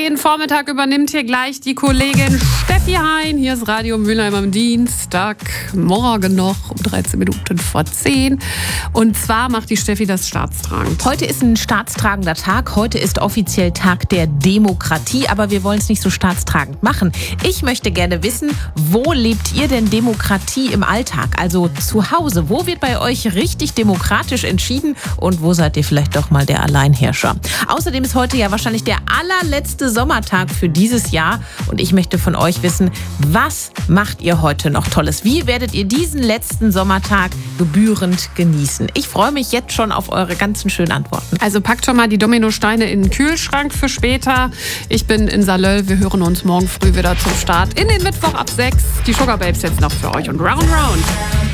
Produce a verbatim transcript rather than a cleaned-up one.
Den Vormittag übernimmt hier gleich die Kollegin Steffi Hein. Hier ist Radio Mülheim am Dienstagmorgen noch um dreizehn Minuten vor zehn. Und zwar macht die Steffi das staatstragend. Heute ist ein staatstragender Tag. Heute ist offiziell Tag der Demokratie. Aber wir wollen es nicht so staatstragend machen. Ich möchte gerne wissen, wo lebt ihr denn Demokratie im Alltag? Also zu Hause. Wo wird bei euch richtig demokratisch entschieden? Und wo seid ihr vielleicht doch mal der Alleinherrscher? Außerdem ist heute ja wahrscheinlich der allerletzte Sommertag für dieses Jahr. Und ich möchte von euch wissen, was macht ihr heute noch Tolles? Wie werdet ihr diesen letzten Sommertag gebührend genießen? Ich freue mich jetzt schon auf eure ganzen schönen Antworten. Also packt schon mal die Dominosteine in den Kühlschrank für später. Ich bin in Salöll. Wir hören uns morgen früh wieder zum Start in den Mittwoch ab sechs. Die Sugar Babes jetzt noch für euch und Round Round.